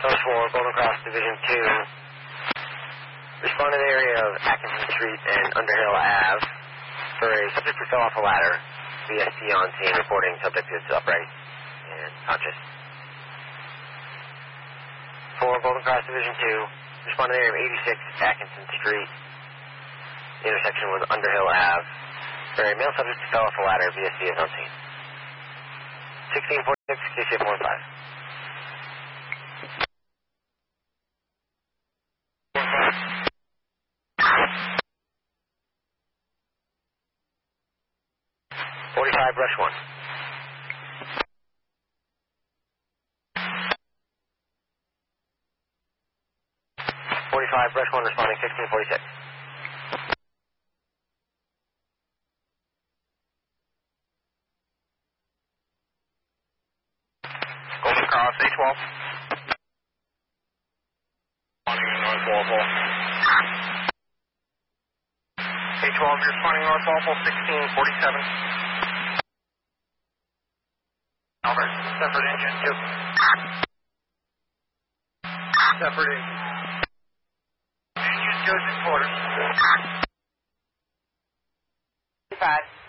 Those 4, Golden Cross Division 2. Respond to the area of Atkinson Street and Underhill Ave for a subject who fell off a ladder. VST on scene reporting subject is upright and conscious. 4, Golden Cross Division 2. Respond to the area of 86 Atkinson Street, intersection with Underhill Ave. For a male subject who fell off a ladder, VST is on scene. 1646, KCF 15. 45, brush 1. 45, brush 1, responding 1646. Golden Cross, A12. Responding North Walpole. A12, you're responding North Walpole, 1647. Albert, separate engine, 2. Separate engine. Engine goes in quarters. 5.